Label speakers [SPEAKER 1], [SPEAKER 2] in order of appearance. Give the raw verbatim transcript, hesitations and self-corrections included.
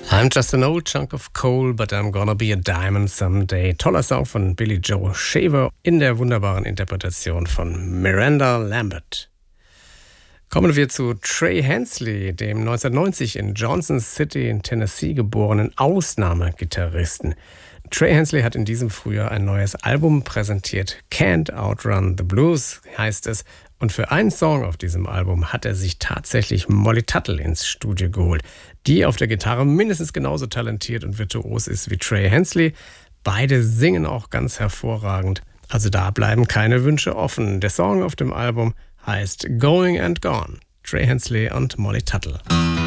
[SPEAKER 1] I'm just an old chunk of coal, but I'm gonna be a diamond someday. Toller Song von Billy Joe Shaver in der wunderbaren Interpretation von Miranda Lambert. Kommen wir zu Trey Hensley, dem neunzehnhundertneunzig in Johnson City in Tennessee geborenen Ausnahmegitarristen. Trey Hensley hat in diesem Frühjahr ein neues Album präsentiert. Can't Outrun the Blues heißt es. Und für einen Song auf diesem Album hat er sich tatsächlich Molly Tuttle ins Studio geholt, die auf der Gitarre mindestens genauso talentiert und virtuos ist wie Trey Hensley. Beide singen auch ganz hervorragend. Also da bleiben keine Wünsche offen. Der Song auf dem Album heißt Going and Gone. Trey Hensley und Molly Tuttle.